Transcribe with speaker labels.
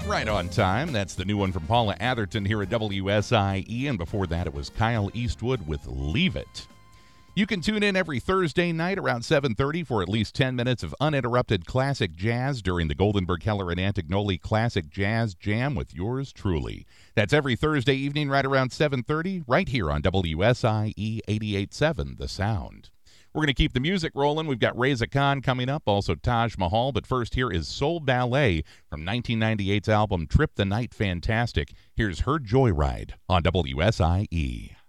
Speaker 1: Right on time. That's the new one from Paula Atherton here at WSIE. And before that, it was Kyle Eastwood with Leave It. You can tune in every Thursday night around 7:30 for at least 10 minutes of uninterrupted classic jazz during the Goldenberg Keller and Antignoli Classic Jazz Jam with yours truly. That's every Thursday evening right around 7:30 right here on WSIE 88.7 The Sound. We're going to keep the music rolling. We've got Reza Khan coming up, also Taj Mahal. But first, here is Soul Ballet from 1998's album Trip the Night Fantastic. Here's Her Joyride on WSIE.